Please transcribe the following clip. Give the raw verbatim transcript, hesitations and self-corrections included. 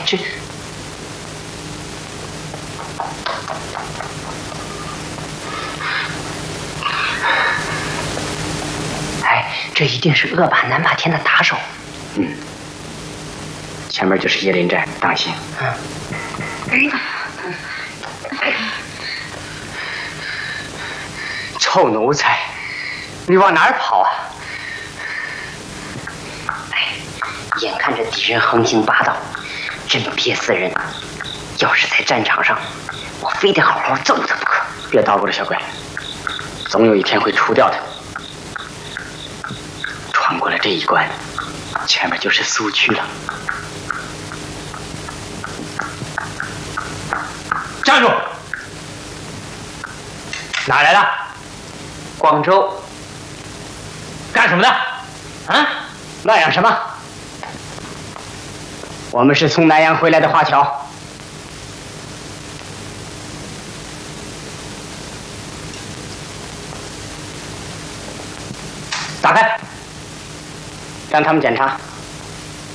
这，哎，这一定是恶霸南霸天的打手。 嗯，前面就是椰林寨，当心。嗯。臭奴才，你往哪儿跑啊？ 哎，眼看着敌人横行霸道，真憋死人！要是在战场上，我非得好好揍他不可。 别捣鼓了，小鬼，总有一天会除掉他。穿过了这一关，前面就是苏区了。站住！哪来的？ 广州。 干什么的？啊？那样什么？我们是从南阳回来的华侨。打开，让他们检查。